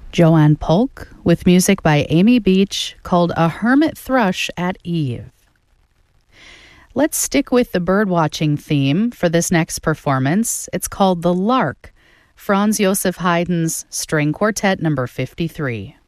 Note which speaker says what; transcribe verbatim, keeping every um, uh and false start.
Speaker 1: Joanne Polk with music by Amy Beach called A Hermit Thrush at Eve. Let's stick with the birdwatching theme for this next performance. It's called The Lark, Franz Josef Haydn's String Quartet number fifty-three.